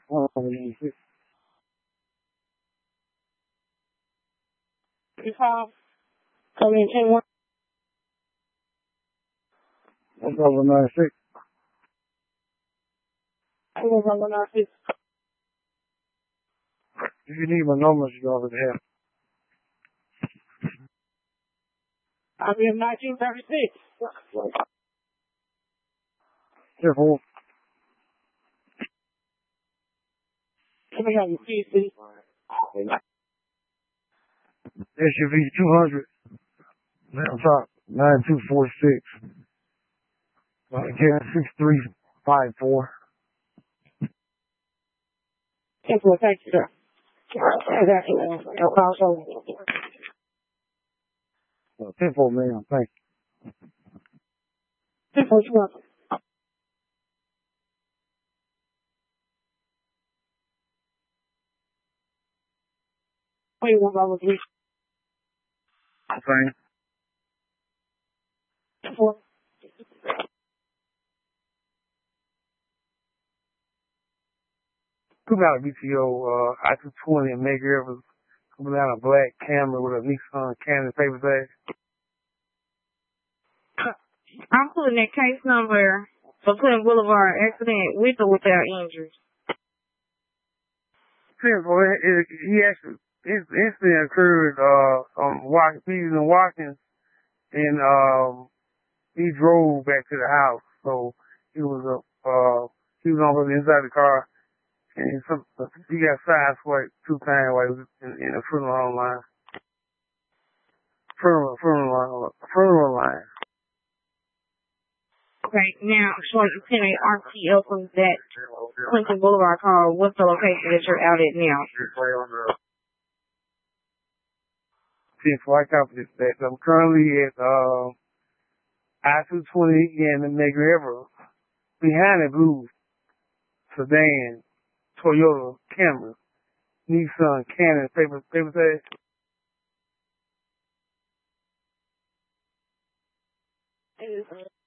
196. Come in 10-1. 196. 196. If you need my numbers, you already have. IBM 1936. 10-4. Let me have your keys, please. SUV 200. Down top. 9246. Again, 6354. 10-4, thank you, sir. Exactly. No problem. 10-4, man. Thank you. 10-4, you're welcome. Wait, 1-3. Okay. 4. Coming out of BTO, I-220 and Meg Rivers, coming out a black Camry with a Nissan Cannon paper bag. I'm putting that case number for Clinton Boulevard accident with or without injuries. His incident occurred on Watkins, and he drove back to the house. So he was on the inside of the car, and he got sideswiped 2 times while he was in the funeral line. Funeral line. Okay, now, short lieutenant RTL from that Clinton Boulevard car, what's the location that you're out at now? 10-4, I copy that. I'm currently at I-220 and the Meg River, behind a blue sedan, Toyota Camry, Nissan Cannon paper tag.